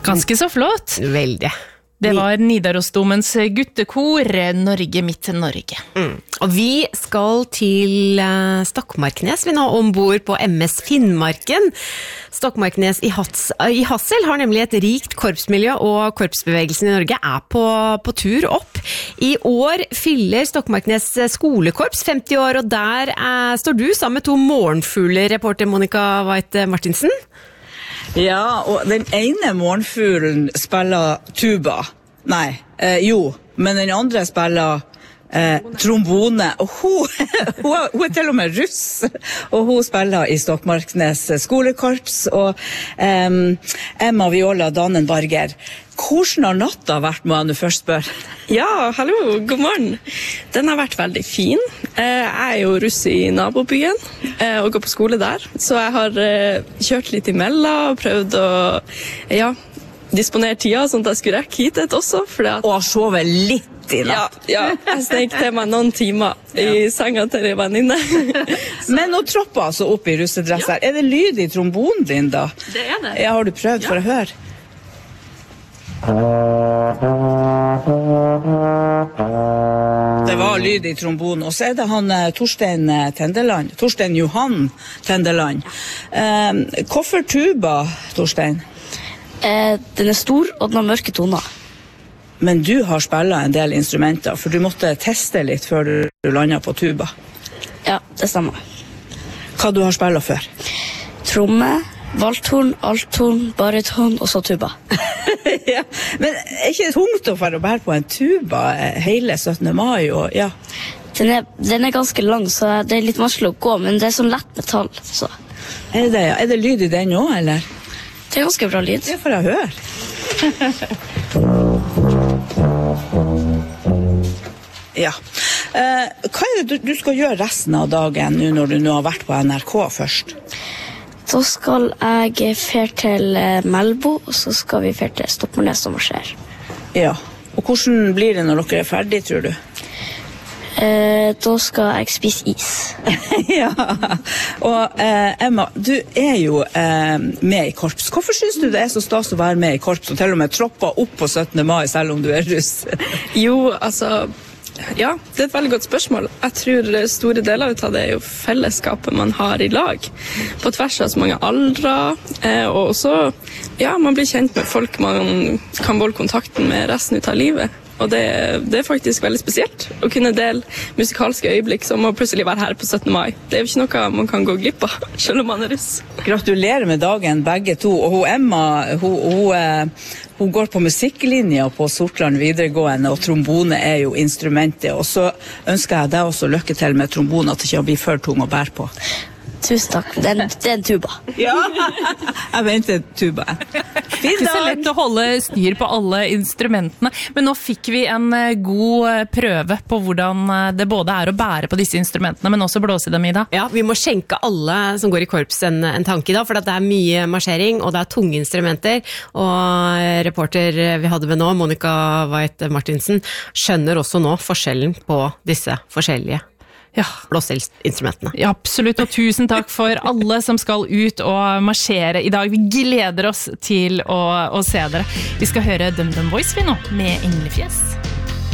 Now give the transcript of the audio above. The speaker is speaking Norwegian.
Ganske så flott. Veldig. Det var Nidarosdomens guttekor, Norge mitt Norge. Og vi skal til Stokmarknes, vi nå ombord på MS Finnmarken. Stokmarknes i Hassel har nemlig et rikt korpsmiljø, og korpsbevegelsen i Norge er på tur opp. I år fyller Stokmarknes skolekorps 50 år, og der står du sammen med to morgenfugler, reporter Monica White Martinsen. Ja, og den ene morgenfuglen spiller tuba. Nei, men den andre spiller trombone. Og hun til og med russ, og hun spiller i Stokmarknes skolekorps. Og Emma Viola Dannenbarger, hvordan har natta vært, må jeg først spørre? Ja, hallo, god morgen. Den har vært veldig fin. Jeg jo russ i nabobyen og går på skole der, så jeg har kjørt litt imellom og prøvd å disponere tida sånn at jeg skulle rekke hit også. Og har sovet litt i natt. Ja, jeg snek til meg noen timer i senga til en venninne. Men nå tropper altså opp i russedress her. Er det lyd i trombonen din da? Det er det. Ja, har du prøvd for å høre? Det var lyd i trombonen, og så er det han Torstein Johan Tendeland. Hvorfor tuba, Torstein? Den er stor, og den har mørke toner. Men du har spillet en del instrumenter, for du måtte teste litt før du landet på tuba. Ja, det stemmer. Hva du har spillet før? Tromme, valthorn, althorn, bariton og så tuba. Ja, men er ikke det tungt å bære på en tuba hele 17. mai? Og, ja. Den er ganske lang, så det er litt vanskelig å gå, men det er sånn lett metall. Så. Er det, ja? Er det lyd i den også, eller? Det er ganske bra lyd. Det får jeg høre. Ja. Hva er det du skal gjøre resten av dagen nå når du nå har vært på NRK først? Så skal jeg fer til Melbo, og så skal vi fer til Stokmarknes og marsjere. Ja, og hvordan blir det når dere er ferdig, tror du? Da skal jeg spise is. Ja, og Emma, du er jo med i korps. Hvorfor synes du det er så stas å være med i korps, og til og med tropper opp på 17. mai, selv om du er russ? Jo, altså... Ja, det er et veldig godt spørsmål. Jeg tror store deler av det er jo fellesskapet man har i lag, på tvers av så mange aldre, og også, man blir kjent med folk man kan holde kontakten med resten av livet. Og det er faktisk veldig spesielt å kunne dele musikalske øyeblikk som å plutselig være her på 17. mai. Det er jo ikke noe man kan gå glipp av, selv om man er russ. Gratulerer med dagen, begge to. Og Emma, hun går på musikklinja på Sortland videregående, og trombone er jo instrumentet. Og så ønsker jeg deg også lykke til med trombone, at det ikke blir for tung å bære på. Tusen takk. Det er en tuba. Ja, jeg venter tuba. Det er ikke så lett å holde styr på alle instrumentene, men nå fikk vi en god prøve på hvordan det både er å bære på disse instrumentene, men også blåse dem i da. Ja, vi må skjenke alle som går i korps en tanke i dag, for det er mye marsjering, og det er tunge instrumenter, og reporter vi hadde med nå, Monica White Martinsen, skjønner også nå forskjellen på disse forskjellige blåseinstrumentene. Ja, absolutt, og tusen takk for alle som skal ut og marsjere i dag. Vi gleder oss til å se dere. Vi skal høre DumDum Boys vi nå, med Englefjes.